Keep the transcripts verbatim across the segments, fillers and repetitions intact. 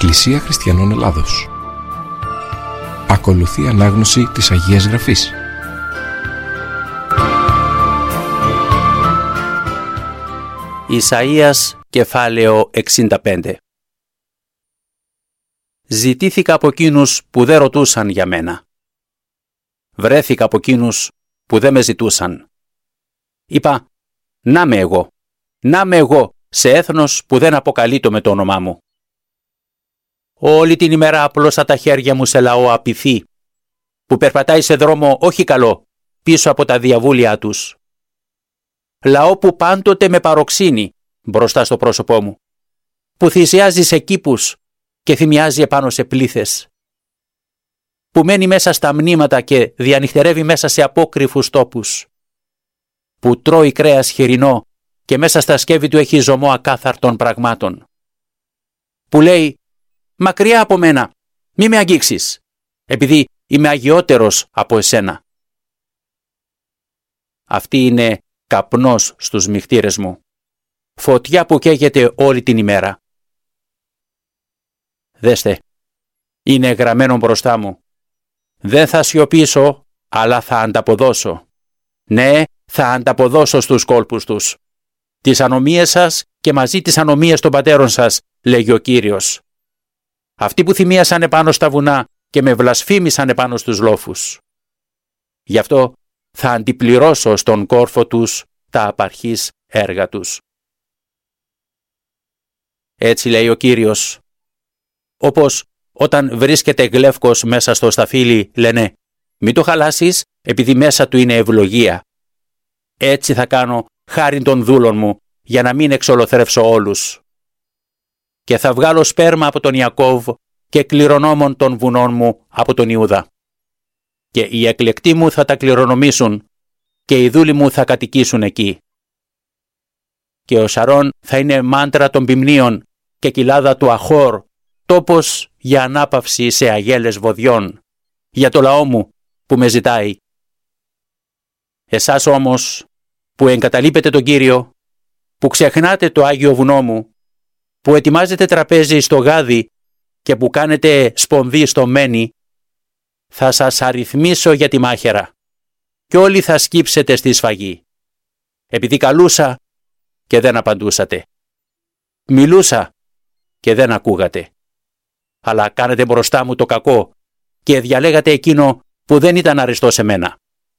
Εκκλησία Χριστιανών Ελλάδος. Ακολουθεί ανάγνωση της Αγίας Γραφής. Ισαΐας κεφάλαιο εξήντα πέντε. Ζητήθηκα από εκείνους που δεν ρωτούσαν για μένα. Βρέθηκα από εκείνους που δεν με ζητούσαν. Είπα, να με εγώ, να με εγώ σε έθνος που δεν αποκαλείτο με το όνομά μου. Όλη την ημέρα απλώσα τα χέρια μου σε λαό απειθή, που περπατάει σε δρόμο όχι καλό, πίσω από τα διαβούλια τους. Λαό που πάντοτε με παροξύνει μπροστά στο πρόσωπό μου, που θυσιάζει σε κήπους και θυμιάζει επάνω σε πλήθες, που μένει μέσα στα μνήματα και διανυχτερεύει μέσα σε απόκρυφους τόπους, που τρώει κρέας χοιρινό και μέσα στα σκεύη του έχει ζωμό ακάθαρτων πραγμάτων, που λέει «Μακριά από μένα, μη με αγγίξεις, επειδή είμαι αγιότερος από εσένα». Αυτή είναι καπνός στους μυχτήρες μου, φωτιά που καίγεται όλη την ημέρα. Δέστε, είναι γραμμένο μπροστά μου. Δεν θα σιωπήσω, αλλά θα ανταποδώσω. Ναι, θα ανταποδώσω στους κόλπους τους. Τις ανομίες σας και μαζί τις ανομίες των πατέρων σας, λέγει ο Κύριος. Αυτοί που θυμίασαν επάνω στα βουνά και με βλασφήμισαν επάνω στους λόφους. Γι' αυτό θα αντιπληρώσω στον κόρφο τους τα απαρχής έργα τους. Έτσι λέει ο Κύριος. Όπως όταν βρίσκεται γλεύκος μέσα στο σταφύλι, λένε «Μην το χαλάσεις, επειδή μέσα του είναι ευλογία». Έτσι θα κάνω χάριν των δούλων μου, για να μην εξολοθρεύσω όλους. Και θα βγάλω σπέρμα από τον Ιακώβ και κληρονόμων των βουνών μου από τον Ιούδα. Και οι εκλεκτοί μου θα τα κληρονομήσουν και οι δούλοι μου θα κατοικήσουν εκεί. Και ο Σαρών θα είναι μάντρα των ποιμνίων και κοιλάδα του Αχόρ, τόπος για ανάπαυση σε αγέλες βοδιών, για το λαό μου που με ζητάει. Εσάς όμως που εγκαταλείπετε τον Κύριο, που ξεχνάτε το Άγιο Βουνό μου, που ετοιμάζετε τραπέζι στο Γάδι και που κάνετε σπονδί στο Μένη, θα σας αριθμίσω για τη μάχαιρα και όλοι θα σκύψετε στη σφαγή, επειδή καλούσα και δεν απαντούσατε, μιλούσα και δεν ακούγατε, αλλά κάνετε μπροστά μου το κακό και διαλέγατε εκείνο που δεν ήταν αριστό σε μένα.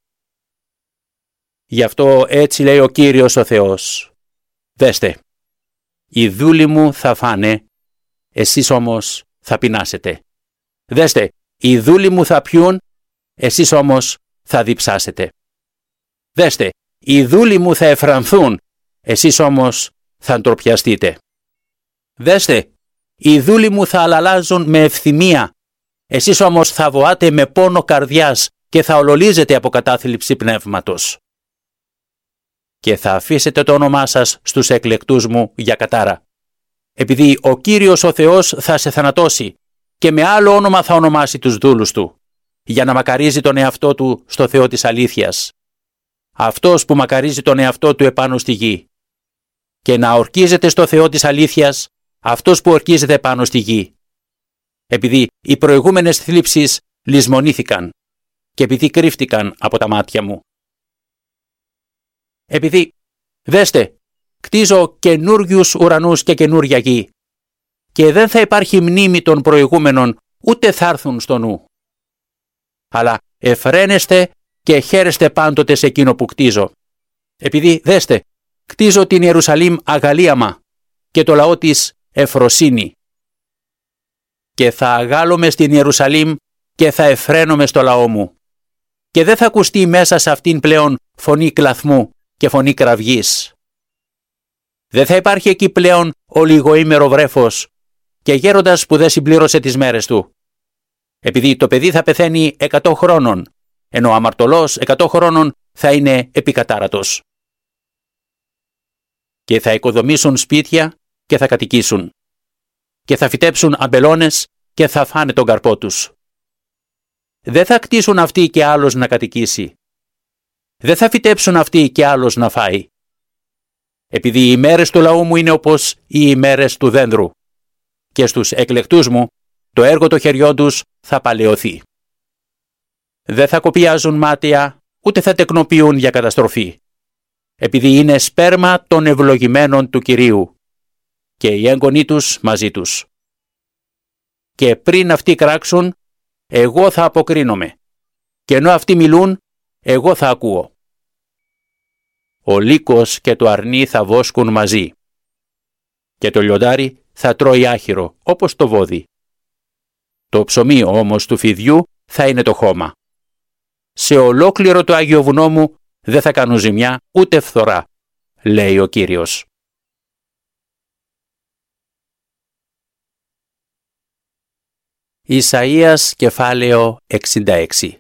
Γι' αυτό έτσι λέει ο Κύριος ο Θεός. Δέστε, οι δούλοι μου θα φάνε, εσείς όμως θα πεινάσετε. Δέστε, οι δούλοι μου θα πιούν, εσείς όμως θα διψάσετε. Δέστε, οι δούλοι μου θα εφρανθούν, εσείς όμως θα ντροπιαστείτε. Δέστε, οι δούλοι μου θα αλαλάζουν με ευθυμία, εσείς όμως θα βοάτε με πόνο καρδιάς και θα ολολίζετε από κατάθλιψη πνεύματος. Και θα αφήσετε το όνομά σας στους εκλεκτούς μου για κατάρα, επειδή ο Κύριος ο Θεός θα σε θανατώσει και με άλλο όνομα θα ονομάσει τους δούλους του, για να μακαρίζει τον εαυτό του στο Θεό της αλήθειας, αυτός που μακαρίζει τον εαυτό του επάνω στη γη, και να ορκίζεται στο Θεό της αλήθειας, αυτός που ορκίζεται πάνω στη γη, επειδή οι προηγούμενες θλίψεις λησμονήθηκαν και επειδή κρύφτηκαν από τα μάτια μου. Επειδή, δέστε, κτίζω καινούριους ουρανούς και καινούρια γη και δεν θα υπάρχει μνήμη των προηγούμενων, ούτε θα έρθουν στο νου. Αλλά εφραίνεστε και χαίρεστε πάντοτε σε εκείνο που κτίζω. Επειδή, δέστε, κτίζω την Ιερουσαλήμ αγαλίαμα και το λαό της εφροσύνη. Και θα αγάλομαι στην Ιερουσαλήμ και θα εφραίνομαι στο λαό μου. Και δεν θα ακουστεί μέσα σε αυτήν πλέον φωνή κλαθμού και φωνή κραυγής. Δεν θα υπάρχει εκεί πλέον ολιγοήμερο βρέφος και γέροντας που δεν συμπλήρωσε τις μέρες του. Επειδή το παιδί θα πεθαίνει εκατό χρόνων, ενώ ο αμαρτωλός εκατό χρόνων θα είναι επικατάρατος. Και θα οικοδομήσουν σπίτια και θα κατοικήσουν. Και θα φυτέψουν αμπελώνες και θα φάνε τον καρπό τους. Δεν θα κτίσουν αυτοί και άλλος να κατοικήσει. Δεν θα φυτέψουν αυτοί και άλλος να φάει. Επειδή οι ημέρες του λαού μου είναι όπως οι ημέρες του δένδρου και στους εκλεκτούς μου το έργο των χεριών τους θα παλαιωθεί. Δεν θα κοπιάζουν μάτια, ούτε θα τεκνοποιούν για καταστροφή, επειδή είναι σπέρμα των ευλογημένων του Κυρίου και οι έγκονοί τους μαζί τους. Και πριν αυτοί κράξουν, εγώ θα αποκρίνομαι, και ενώ αυτοί μιλούν, εγώ θα ακούω. Ο λύκος και το αρνί θα βόσκουν μαζί, και το λιοντάρι θα τρώει άχυρο, όπως το βόδι. Το ψωμί όμως του φιδιού θα είναι το χώμα. Σε ολόκληρο το Άγιο Βουνό μου δεν θα κάνουν ζημιά ούτε φθορά, λέει ο Κύριος. Ισαΐας κεφάλαιο εξήντα έξι.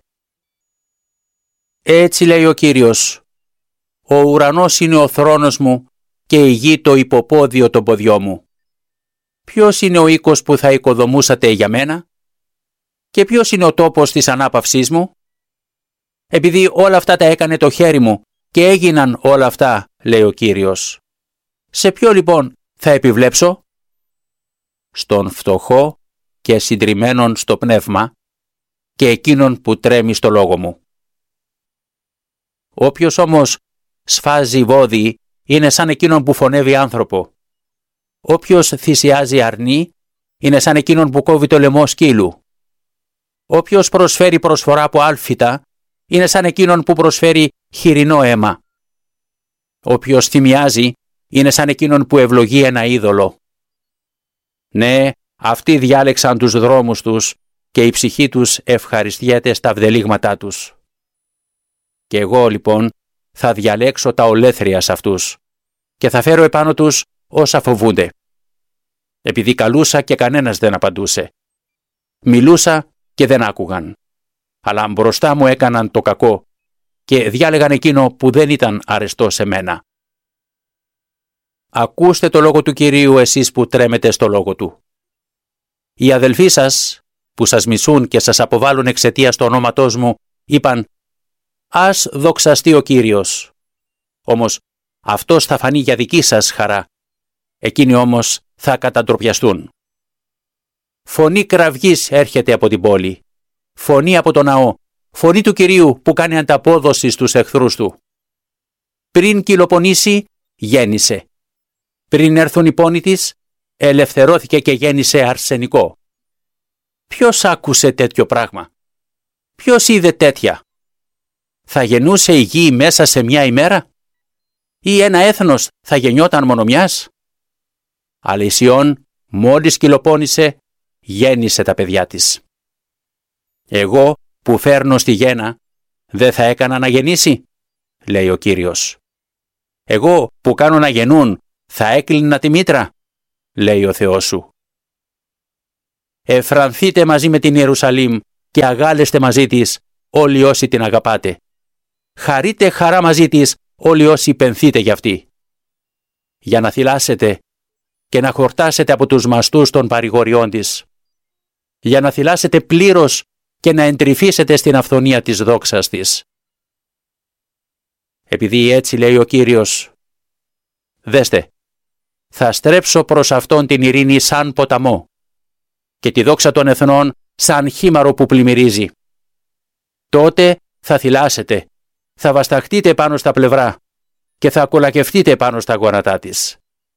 Έτσι λέει ο Κύριος, ο ουρανός είναι ο θρόνος μου και η γη το υποπόδιο των ποδιών μου. Ποιος είναι ο οίκος που θα οικοδομούσατε για μένα? Και ποιος είναι ο τόπος της ανάπαυσής μου? Επειδή όλα αυτά τα έκανε το χέρι μου και έγιναν όλα αυτά, λέει ο Κύριος. Σε ποιο λοιπόν θα επιβλέψω? Στον φτωχό και συντριμμένον στο πνεύμα και εκείνον που τρέμει στο λόγο μου. Όποιος όμως σφάζει βόδι είναι σαν εκείνον που φωνεύει άνθρωπο. Όποιος θυσιάζει αρνί είναι σαν εκείνον που κόβει το λαιμό σκύλου. Όποιος προσφέρει προσφορά από άλφητα είναι σαν εκείνον που προσφέρει χοιρινό αίμα. Όποιος θυμιάζει είναι σαν εκείνον που ευλογεί ένα είδωλο. Ναι, αυτοί διάλεξαν τους δρόμους τους και η ψυχή τους ευχαριστιέται στα βδελίγματά τους. Και εγώ λοιπόν θα διαλέξω τα ολέθρια σε αυτούς και θα φέρω επάνω τους όσα φοβούνται. Επειδή καλούσα και κανένας δεν απαντούσε. Μιλούσα και δεν άκουγαν. Αλλά μπροστά μου έκαναν το κακό και διάλεγαν εκείνο που δεν ήταν αρεστό σε μένα. Ακούστε το λόγο του Κυρίου εσείς που τρέμετε στο λόγο του. Οι αδελφοί σας που σας μισούν και σας αποβάλλουν εξαιτίας του ονόματός μου είπαν «Ας δοξαστεί ο Κύριος». Όμως αυτός θα φανεί για δική σας χαρά. Εκείνοι όμως θα καταντροπιαστούν. Φωνή κραυγής έρχεται από την πόλη. Φωνή από το ναό. Φωνή του Κυρίου που κάνει ανταπόδοση στους εχθρούς του. Πριν κυλοπονήσει, γέννησε. Πριν έρθουν οι πόνοι της, ελευθερώθηκε και γέννησε αρσενικό. Ποιος άκουσε τέτοιο πράγμα? Ποιος είδε τέτοια? Θα γεννούσε η γη μέσα σε μια ημέρα? Ή ένα έθνος θα γεννιόταν μόνο μιας? Αλλά η Σιών μόλις κυλοπώνησε, γέννησε τα παιδιά της. Εγώ που φέρνω στη γέννα, δεν θα έκανα να γεννήσει, λέει ο Κύριος. Εγώ που κάνω να γεννούν, θα έκλεινα τη μήτρα, λέει ο Θεός σου. Εφρανθείτε μαζί με την Ιερουσαλήμ και αγάλεστε μαζί της όλοι όσοι την αγαπάτε. Χαρείτε χαρά μαζί της όλοι όσοι πενθείτε για αυτή. Για να θυλάσετε και να χορτάσετε από τους μαστούς των παρηγοριών της. Για να θυλάσετε πλήρως και να εντρυφήσετε στην αυθονία της δόξας της. Επειδή έτσι λέει ο Κύριος, δέστε, θα στρέψω προς αυτόν την ειρήνη σαν ποταμό και τη δόξα των εθνών σαν χήμαρο που πλημμυρίζει. Τότε θα θυλάσετε, θα βασταχτείτε πάνω στα πλευρά και θα κολακευτείτε πάνω στα γόνατά της.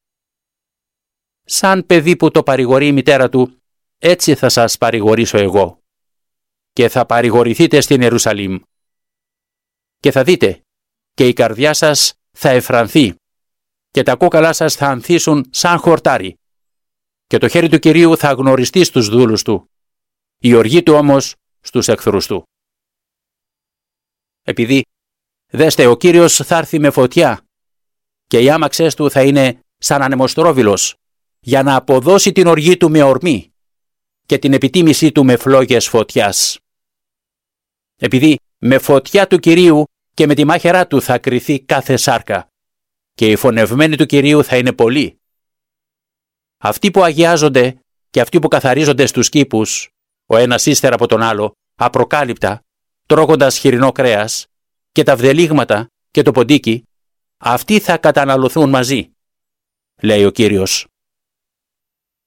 Σαν παιδί που το παρηγορεί η μητέρα του, έτσι θα σας παρηγορήσω εγώ. Και θα παρηγορηθείτε στην Ιερουσαλήμ. Και θα δείτε, και η καρδιά σας θα εφρανθεί, και τα κόκαλά σας θα ανθίσουν σαν χορτάρι, και το χέρι του Κυρίου θα γνωριστεί στους δούλους του, η οργή του όμως στους εχθρούς του. Επειδή, δέστε, ο Κύριος θα έρθει με φωτιά, και οι άμαξες του θα είναι σαν ανεμοστρόβιλος, για να αποδώσει την οργή του με ορμή, και την επιτίμησή του με φλόγες φωτιάς. Επειδή με φωτιά του Κυρίου και με τη μάχαιρά του θα κριθεί κάθε σάρκα, και οι φωνευμένοι του Κυρίου θα είναι πολλοί. Αυτοί που αγιάζονται και αυτοί που καθαρίζονται στους κήπους, ο ένας ύστερα από τον άλλο, απροκάλυπτα, τρώγοντας χοιρινό κρέας, και τα βδελίγματα και το ποντίκι, αυτοί θα καταναλωθούν μαζί, λέει ο Κύριος.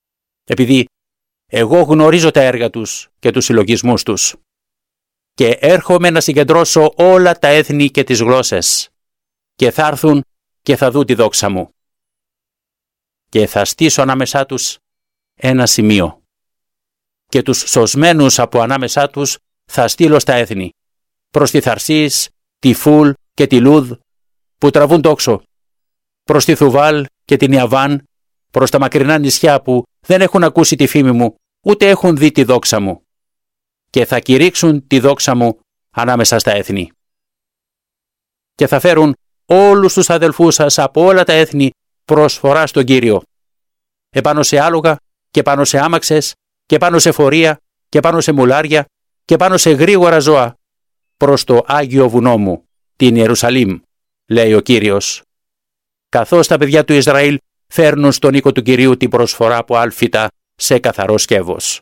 επειδή εγώ γνωρίζω τα έργα τους και τους συλλογισμούς τους και έρχομαι να συγκεντρώσω όλα τα έθνη και τις γλώσσες και θα έρθουν και θα δουν τη δόξα μου και θα στήσω ανάμεσά τους ένα σημείο και τους σωσμένους από ανάμεσά τους θα στείλω στα έθνη προς τη Θαρσής, τη Φούλ και τη Λούδ που τραβούν τόξο, προς τη Θουβάλ και την Ιαβάν, προς τα μακρινά νησιά που δεν έχουν ακούσει τη φήμη μου, ούτε έχουν δει τη δόξα μου και θα κηρύξουν τη δόξα μου ανάμεσα στα έθνη. Και θα φέρουν όλους τους αδελφούς σας από όλα τα έθνη προσφορά στον Κύριο, επάνω σε άλογα και πάνω σε άμαξες και πάνω σε φορεία και πάνω σε μουλάρια και πάνω σε γρήγορα ζώα, προς το Άγιο Βουνό μου, την Ιερουσαλήμ, λέει ο Κύριος. Καθώς τα παιδιά του Ισραήλ φέρνουν στον οίκο του Κυρίου την προσφορά από άλφητα σε καθαρό σκεύος.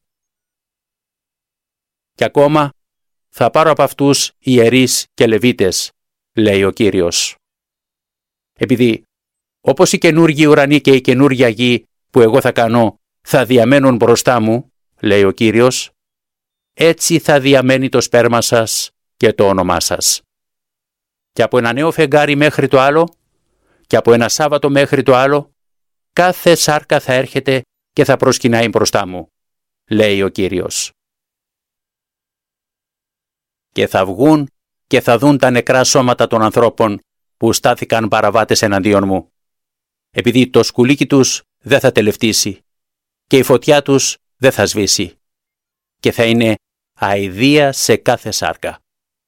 Και ακόμα θα πάρω από αυτούς ιερείς και λεβίτες, λέει ο Κύριος. Επειδή όπως οι καινούργιοι ουρανοί και η καινούργια γη που εγώ θα κάνω θα διαμένουν μπροστά μου, λέει ο Κύριος, έτσι θα διαμένει το σπέρμα σας και το όνομά σας. Και από ένα νέο φεγγάρι μέχρι το άλλο, και από ένα Σάββατο μέχρι το άλλο, κάθε σάρκα θα έρχεται και θα προσκυνάει μπροστά μου, λέει ο Κύριος. Και θα βγουν και θα δουν τα νεκρά σώματα των ανθρώπων που στάθηκαν παραβάτες εναντίον μου, επειδή το σκουλίκι τους δεν θα τελευτήσει και η φωτιά τους δεν θα σβήσει και θα είναι αηδία σε κάθε σάρκα.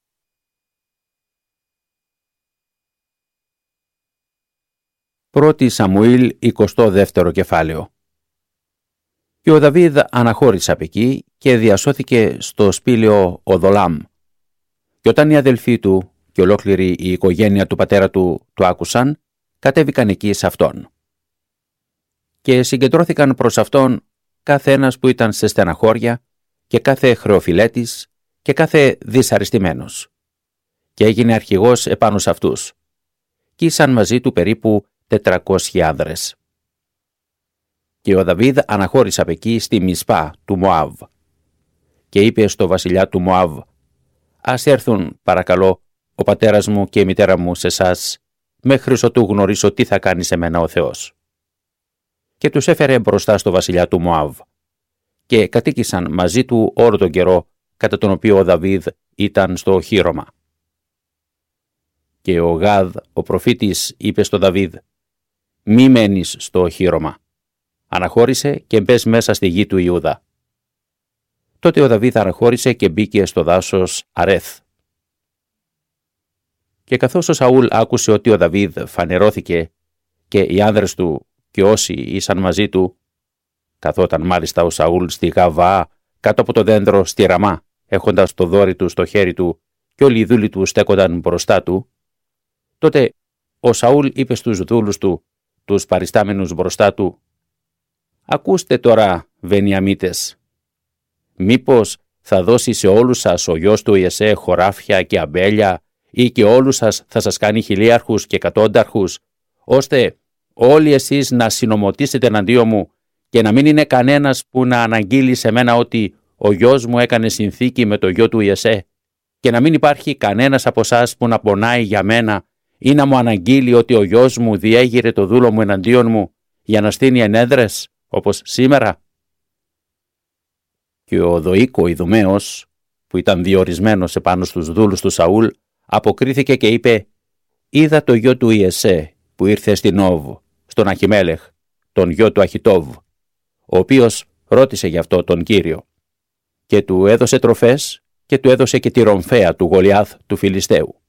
Πρώτη Σαμουήλ, εικοστό δεύτερο κεφάλαιο. Και ο Δαβίδ αναχώρησε απ' εκεί και διασώθηκε στο σπήλαιο Οδολάμ. Και όταν οι αδελφοί του και ολόκληρη η οικογένεια του πατέρα του το άκουσαν, κατέβηκαν εκεί σε αυτόν. Και συγκεντρώθηκαν προς αυτόν κάθε ένας που ήταν σε στεναχώρια και κάθε χρεοφυλέτης και κάθε δυσαρεστημένος. Και έγινε αρχηγός επάνω σε αυτούς. Κι ήσαν μαζί του περίπου τετρακόσιοι άνδρες. Και ο Δαβίδ αναχώρησε απ' εκεί στη Μισπά του Μωάβ. Και είπε στο βασιλιά του Μωάβ: «Ας έρθουν, παρακαλώ, ο πατέρας μου και η μητέρα μου σε εσάς, μέχρι ότου γνωρίσω τι θα κάνει σε μένα ο Θεός». Και τους έφερε μπροστά στο βασιλιά του Μωάβ. Και κατοίκησαν μαζί του όλο τον καιρό, κατά τον οποίο ο Δαβίδ ήταν στο οχήρωμα. Και ο Γάδ, ο προφήτης, είπε στο Δαβίδ: «Μη μένεις στο οχήρωμα. Αναχώρησε και μπες μέσα στη γη του Ιούδα». Τότε ο Δαβίδ αναχώρησε και μπήκε στο δάσος Αρέθ. Και καθώς ο Σαούλ άκουσε ότι ο Δαβίδ φανερώθηκε και οι άνδρες του και όσοι ήσαν μαζί του, καθόταν μάλιστα ο Σαούλ στη Γαβά κάτω από το δέντρο στη Ραμά, έχοντας το δόρυ του στο χέρι του και όλοι οι δούλοι του στέκονταν μπροστά του, τότε ο Σαούλ είπε στους δούλους του, τους παριστάμενους μπροστά του: «Ακούστε τώρα, Βενιαμίτες, μήπως θα δώσει σε όλους σας ο γιος του Ιεσέ χωράφια και αμπέλια ή και όλους σας θα σας κάνει χιλίαρχους και εκατόνταρχους, ώστε όλοι εσείς να συνομωτήσετε εναντίον μου και να μην είναι κανένας που να αναγγείλει σε μένα ότι ο γιος μου έκανε συνθήκη με το γιο του Ιεσέ και να μην υπάρχει κανένας από εσάς που να πονάει για μένα ή να μου αναγγείλει ότι ο γιος μου διέγειρε το δούλο μου εναντίον μου για να στείνει ενέδρες, όπως σήμερα». Και ο Δοίκο Ιδουμαίος, που ήταν διορισμένος επάνω στους δούλους του Σαούλ, αποκρίθηκε και είπε: «Είδα το γιο του Ιεσέ που ήρθε στην Νόβ, στον Αχιμέλεχ, τον γιο του Αχιτόβ, ο οποίος ρώτησε γι' αυτό τον Κύριο και του έδωσε τροφές και του έδωσε και τη ρομφαία του Γολιάθ του Φιλιστέου».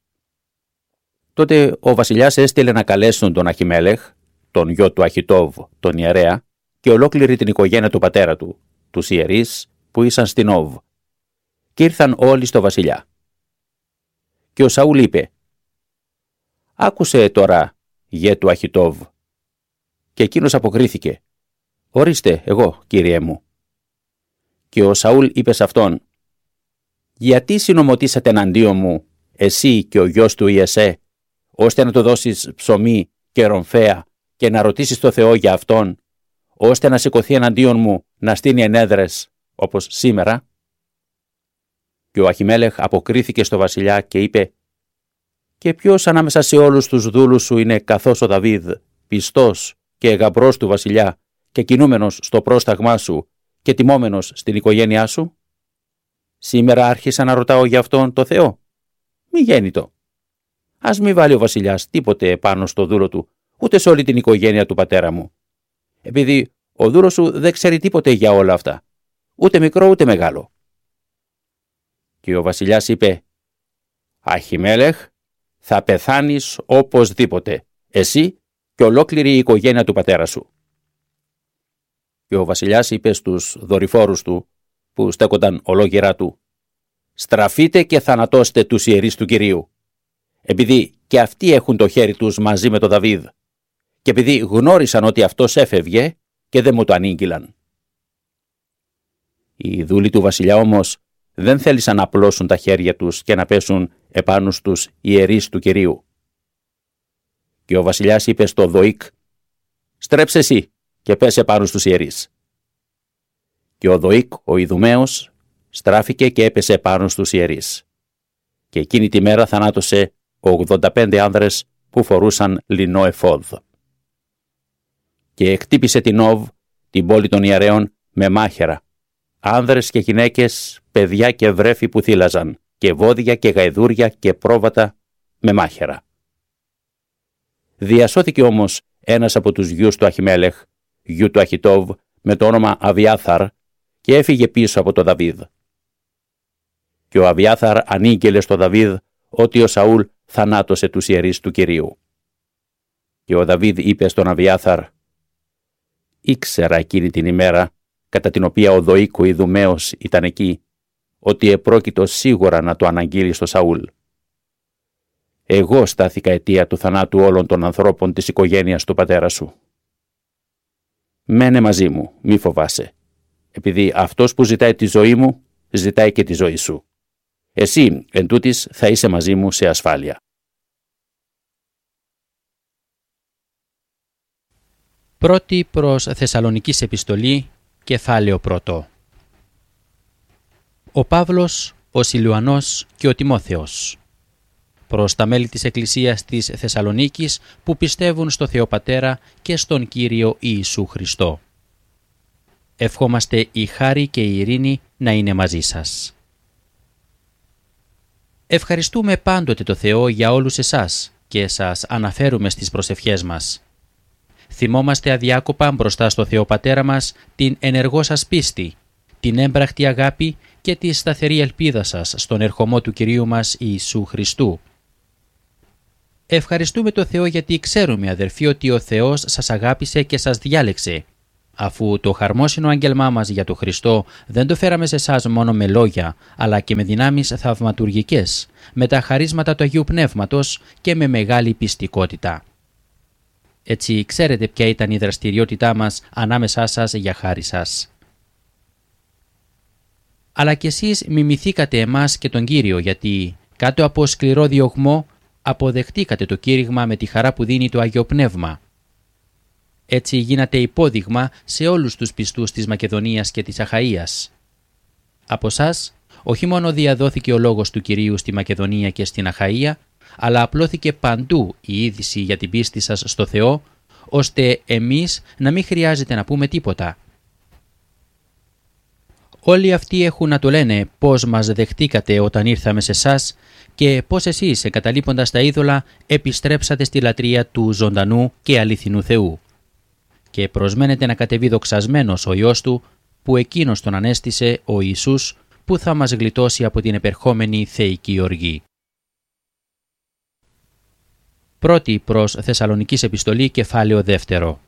Τότε ο βασιλιάς έστειλε να καλέσουν τον Αχιμέλεχ, τον γιο του Αχιτόβ, τον ιερέα, και ολόκληρη την οικογένεια του πατέρα του, τους ιερείς που ήσαν στην Νόβ, και ήρθαν όλοι στο βασιλιά. Και ο Σαούλ είπε: «Άκουσε τώρα, γέ του Αχιτόβ». Και εκείνος αποκρίθηκε: «Ορίστε, εγώ, κύριέ μου». Και ο Σαούλ είπε σε αυτόν: «Γιατί συνομωτήσατε εναντίον μου, εσύ και ο γιος του Ιεσέ, ώστε να του δώσεις ψωμί και ρομφαία και να ρωτήσεις το Θεό για αυτόν, ώστε να σηκωθεί εναντίον μου να στείνει ενέδρες όπως σήμερα? Και ο Αχιμέλεχ αποκρίθηκε στο βασιλιά και είπε: «Και ποιος ανάμεσα σε όλους τους δούλους σου είναι καθώς ο Δαβίδ, πιστός και γαμπρός του βασιλιά και κινούμενος στο πρόσταγμά σου και τιμόμενος στην οικογένειά σου? Σήμερα άρχισα να ρωτάω για αυτόν το Θεό. Μη γέννητο. Ας μη βάλει ο βασιλιάς τίποτε πάνω στο δούλο του, ούτε σε όλη την οικογένεια του πατέρα μου. Επειδή ο δούλος σου δεν ξέρει τίποτε για όλα αυτά, ούτε μικρό ούτε μεγάλο». Και ο βασιλιάς είπε: «Αχιμέλεχ, θα πεθάνεις οπωσδήποτε, εσύ και ολόκληρη η οικογένεια του πατέρα σου». Και ο βασιλιάς είπε στους δορυφόρους του, που στέκονταν ολόγερά του: «Στραφείτε και θανατώστε τους ιερείς του Κυρίου, επειδή και αυτοί έχουν το χέρι τους μαζί με τον Δαβίδ, και επειδή γνώρισαν ότι αυτός έφευγε και δεν μου το ανήγγυλαν». Οι δούλοι του βασιλιά όμως δεν θέλησαν να απλώσουν τα χέρια τους και να πέσουν επάνω στους ιερείς του Κυρίου. Και ο βασιλιάς είπε στο Δοίκ: «Στρέψε εσύ και πέσε πάνω στους ιερείς». Και ο Δοίκ, ο Ιδουμαίος, στράφηκε και έπεσε πάνω στους ιερείς. Και εκείνη τη μέρα θανάτωσε ογδόντα πέντε άνδρες που φορούσαν λινό εφόδ. Και εκτύπησε την Νόβ, την πόλη των ιερέων, με μάχαιρα, άνδρες και γυναίκες, παιδιά και βρέφη που θύλαζαν, και βόδια και γαϊδούρια και πρόβατα με μάχαιρα. Διασώθηκε όμως ένας από τους γιους του Αχιμέλεχ, γιου του Αχιτόβ, με το όνομα Αβιάθαρ, και έφυγε πίσω από τον Δαβίδ. Και ο Αβιάθαρ ανήγγειλε στο Δαβίδ ότι ο Σαούλ θανάτωσε τους ιερείς του Κυρίου. Και ο Δαβίδ είπε στον Αβιάθαρ: «Ήξερα εκείνη την ημέρα, κατά την οποία ο Δοίκ ο Ιδουμαίος ήταν εκεί, ότι επρόκειτο σίγουρα να το αναγγείλει στο Σαούλ. Εγώ στάθηκα αιτία του θανάτου όλων των ανθρώπων της οικογένειας του πατέρα σου. Μένε μαζί μου, μη φοβάσαι, επειδή αυτός που ζητάει τη ζωή μου, ζητάει και τη ζωή σου. Εσύ, εν τούτης, θα είσαι μαζί μου σε ασφάλεια». Πρώτη προς Θεσσαλονικής επιστολή, κεφάλαιο πρώτο. Ο Παύλος, ο Σιλουανός και ο Τιμόθεος. Προς τα μέλη της Εκκλησίας της Θεσσαλονίκης που πιστεύουν στο Θεό Πατέρα και στον Κύριο Ιησού Χριστό. Ευχόμαστε η χάρη και η ειρήνη να είναι μαζί σας. Ευχαριστούμε πάντοτε το Θεό για όλους εσάς και σας αναφέρουμε στις προσευχές μας. Θυμόμαστε αδιάκοπα μπροστά στο Θεό Πατέρα μας την ενεργό σας πίστη, την έμπρακτη αγάπη και τη σταθερή ελπίδα σας στον ερχομό του Κυρίου μας Ιησού Χριστού. Ευχαριστούμε το Θεό γιατί ξέρουμε, αδερφοί, ότι ο Θεός σας αγάπησε και σας διάλεξε, αφού το χαρμόσυνο άγγελμά μας για τον Χριστό δεν το φέραμε σε εσάς μόνο με λόγια, αλλά και με δυνάμεις θαυματουργικές, με τα χαρίσματα του Αγίου Πνεύματος και με μεγάλη πιστικότητα. Έτσι ξέρετε ποια ήταν η δραστηριότητά μας ανάμεσά σας για χάρη σας. Αλλά κι εσείς μιμηθήκατε εμάς και τον Κύριο, γιατί κάτω από σκληρό διωγμό αποδεχτήκατε το κήρυγμα με τη χαρά που δίνει το Άγιο Πνεύμα. Έτσι γίνατε υπόδειγμα σε όλους τους πιστούς της Μακεδονίας και της Αχαΐας. Από εσάς όχι μόνο διαδόθηκε ο λόγος του Κυρίου στη Μακεδονία και στην Αχαΐα, αλλά απλώθηκε παντού η είδηση για την πίστη σας στο Θεό, ώστε εμείς να μην χρειάζεται να πούμε τίποτα. Όλοι αυτοί έχουν να το λένε πώς μας δεχτήκατε όταν ήρθαμε σε εσάς και πώς εσείς, εγκαταλείποντας τα είδωλα, επιστρέψατε στη λατρεία του ζωντανού και αληθινού Θεού. Και προσμένετε να κατεβεί δοξασμένος ο Υιός Του, που εκείνος τον ανέστησε, ο Ιησούς, που θα μας γλιτώσει από την επερχόμενη θεϊκή οργή. Πρώτη προς Θεσσαλονικής επιστολή, κεφάλαιο δεύτερο.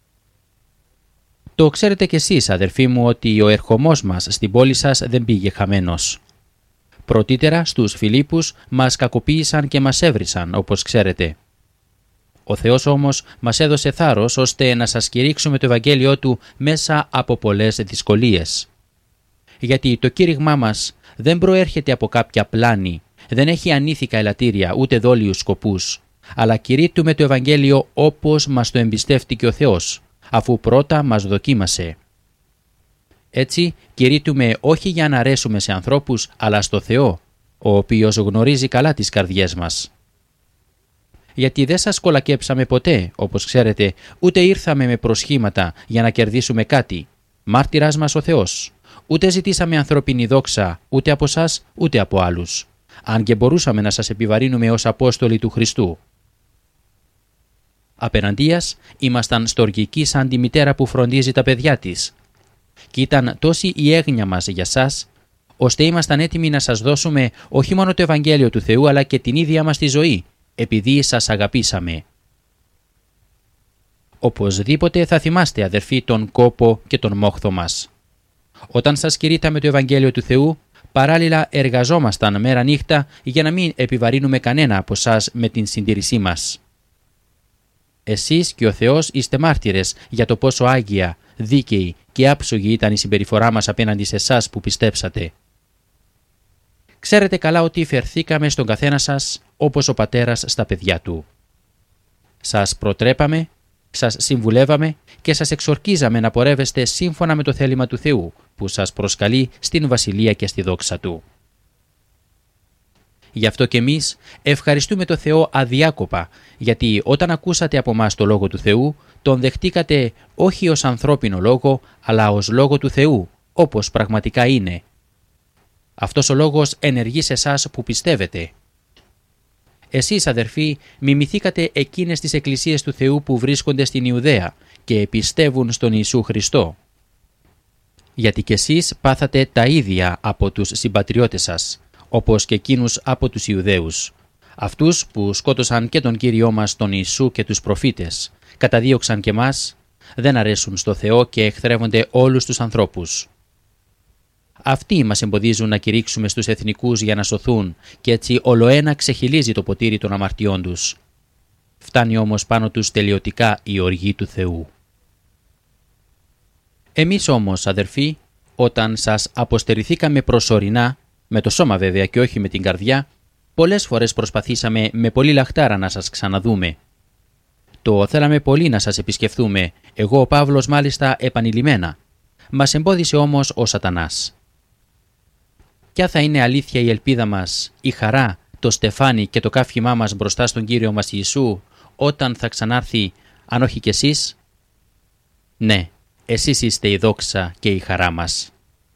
Το ξέρετε κι εσείς, αδερφοί μου, ότι ο ερχομός μας στην πόλη σας δεν πήγε χαμένος. Πρωτήτερα στους Φιλίππους μας κακοποίησαν και μας έβρισαν, όπως ξέρετε. Ο Θεός όμως μας έδωσε θάρρος ώστε να σας κηρύξουμε το Ευαγγέλιό Του μέσα από πολλές δυσκολίες. Γιατί το κήρυγμά μας δεν προέρχεται από κάποια πλάνη, δεν έχει ανήθικα ελαττήρια ούτε δόλιους σκοπούς, αλλά κηρύττουμε το Ευαγγέλιο όπως μας το εμπιστεύτηκε ο Θεός, αφού πρώτα μας δοκίμασε. Έτσι κηρύττουμε όχι για να αρέσουμε σε ανθρώπους, αλλά στο Θεό, ο οποίος γνωρίζει καλά τις καρδιές μας. Γιατί δεν σας κολακέψαμε ποτέ, όπως ξέρετε, ούτε ήρθαμε με προσχήματα για να κερδίσουμε κάτι, μάρτυρας μας ο Θεός. Ούτε ζητήσαμε ανθρώπινη δόξα, ούτε από σας, ούτε από άλλους, αν και μπορούσαμε να σας επιβαρύνουμε ως Απόστολοι του Χριστού. Απέναντίας, ήμασταν στοργικοί σαν τη μητέρα που φροντίζει τα παιδιά της. Και ήταν τόση η έγνοια μας για σας, ώστε ήμασταν έτοιμοι να σας δώσουμε όχι μόνο το Ευαγγέλιο του Θεού, αλλά και την ίδια μας τη ζωή, επειδή σας αγαπήσαμε. Οπωσδήποτε θα θυμάστε, αδερφοί, τον κόπο και τον μόχθο μας. Όταν σας κηρύτταμε το Ευαγγέλιο του Θεού, παράλληλα εργαζόμασταν μέρα νύχτα για να μην επιβαρύνουμε κανένα από σας με την συντήρησή μας. Εσείς και ο Θεός είστε μάρτυρες για το πόσο άγια, δίκαιη και άψογη ήταν η συμπεριφορά μας απέναντι σε εσάς που πιστέψατε. Ξέρετε καλά ότι φερθήκαμε στον καθένα σας όπως ο πατέρας στα παιδιά του. Σας προτρέπαμε, σας συμβουλεύαμε και σας εξορκίζαμε να πορεύεστε σύμφωνα με το θέλημα του Θεού που σας προσκαλεί στην Βασιλεία και στη δόξα Του. Γι' αυτό και εμείς ευχαριστούμε το Θεό αδιάκοπα, γιατί όταν ακούσατε από μας το Λόγο του Θεού, τον δεχτήκατε όχι ως ανθρώπινο λόγο, αλλά ως Λόγο του Θεού, όπως πραγματικά είναι. Αυτός ο Λόγος ενεργεί σε εσάς που πιστεύετε. Εσείς, αδερφοί, μιμηθήκατε εκείνες τις εκκλησίες του Θεού που βρίσκονται στην Ιουδαία και πιστεύουν στον Ιησού Χριστό. Γιατί κι εσείς πάθατε τα ίδια από τους συμπατριώτες σας, όπως και εκείνους από τους Ιουδαίους, αυτούς που σκότωσαν και τον Κύριό μας τον Ιησού και τους προφήτες, καταδίωξαν και μας, δεν αρέσουν στο Θεό και εχθρεύονται όλους τους ανθρώπους. Αυτοί μας εμποδίζουν να κηρύξουμε στους εθνικούς για να σωθούν και έτσι ολοένα ξεχυλίζει το ποτήρι των αμαρτιών τους. Φτάνει όμως πάνω τους τελειωτικά η οργή του Θεού. Εμείς όμως, αδερφοί, όταν σας αποστερηθήκαμε προσωρινά, με το σώμα βέβαια και όχι με την καρδιά, πολλές φορές προσπαθήσαμε με πολύ λαχτάρα να σας ξαναδούμε. Το θέλαμε πολύ να σας επισκεφθούμε, εγώ ο Παύλος μάλιστα επανειλημμένα. Μας εμπόδισε όμως ο Σατανάς. Ποια θα είναι αλήθεια η ελπίδα μας, η χαρά, το στεφάνι και το καύχημά μας μπροστά στον Κύριο μας Ιησού, όταν θα ξανάρθει, αν όχι κι εσείς? Ναι, εσείς είστε η δόξα και η χαρά μας.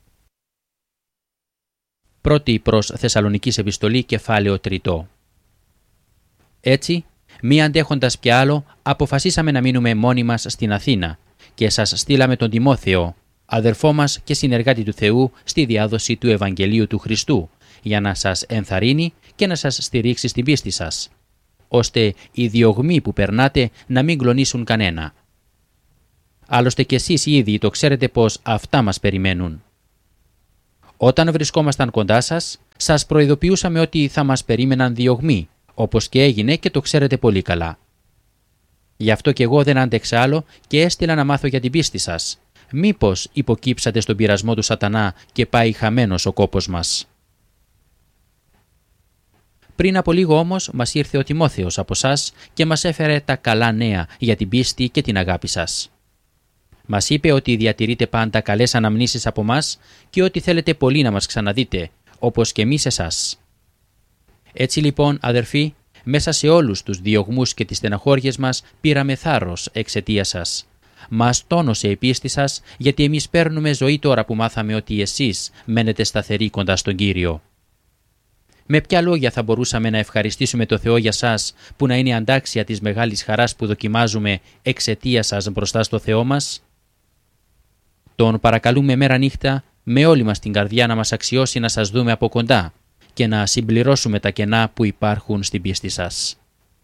Πρώτη προς Θεσσαλονικής Επιστολή, κεφάλαιο τρίτο. Έτσι, μη αντέχοντας πια άλλο, αποφασίσαμε να μείνουμε μόνοι μας στην Αθήνα και σας στείλαμε τον Τιμόθεο, αδερφό μας και συνεργάτη του Θεού στη διάδοση του Ευαγγελίου του Χριστού, για να σας ενθαρρύνει και να σας στηρίξει στην πίστη σας, ώστε οι διωγμοί που περνάτε να μην κλονίσουν κανένα. Άλλωστε κι εσείς ήδη το ξέρετε πως αυτά μας περιμένουν. Όταν βρισκόμασταν κοντά σας, σας προειδοποιούσαμε ότι θα μας περίμεναν διωγμοί, όπως και έγινε και το ξέρετε πολύ καλά. Γι' αυτό κι εγώ δεν άντεξα άλλο και έστειλα να μάθω για την πίστη σας. Μήπως υποκύψατε στον πειρασμό του Σατανά και πάει χαμένος ο κόπος μας. Πριν από λίγο όμως μας ήρθε ο Τιμόθεος από σας και μας έφερε τα καλά νέα για την πίστη και την αγάπη σας. Μας είπε ότι διατηρείτε πάντα καλές αναμνήσεις από μας και ότι θέλετε πολύ να μας ξαναδείτε, όπως και εμείς εσάς. Έτσι λοιπόν, αδερφοί, μέσα σε όλους τους διωγμούς και τις στεναχώριες μας πήραμε θάρρος εξαιτίας σας. Μας τόνωσε η πίστη σας, γιατί εμείς παίρνουμε ζωή τώρα που μάθαμε ότι εσείς μένετε σταθεροί κοντά στον Κύριο. Με ποια λόγια θα μπορούσαμε να ευχαριστήσουμε το Θεό για σας, που να είναι αντάξια της μεγάλης χαράς που δοκιμάζουμε εξαιτίας σας μπροστά στο Θεό μας? Τον παρακαλούμε μέρα νύχτα με όλη μας την καρδιά να μας αξιώσει να σας δούμε από κοντά και να συμπληρώσουμε τα κενά που υπάρχουν στην πίστη σας.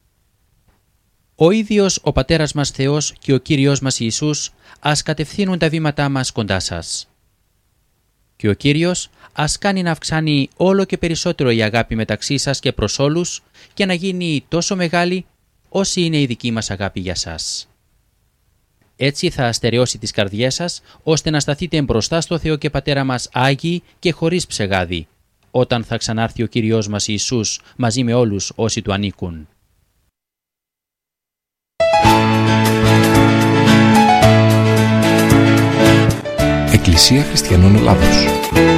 Ο ίδιος ο Πατέρας μας Θεός και ο Κύριος μας Ιησούς ας κατευθύνουν τα βήματά μας κοντά σας. Και ο Κύριος ας κάνει να αυξάνει όλο και περισσότερο η αγάπη μεταξύ σας και προς όλους και να γίνει τόσο μεγάλη όση είναι η δική μας αγάπη για σας. Έτσι θα αστερεώσει τις καρδιές σας, ώστε να σταθείτε μπροστά στο Θεό και Πατέρα μας Άγιοι και χωρίς ψεγάδι, όταν θα ξανάρθει ο Κύριος μας Ιησούς μαζί με όλους όσοι του ανήκουν. Εκκλησία Χριστιανών Ελλάδος.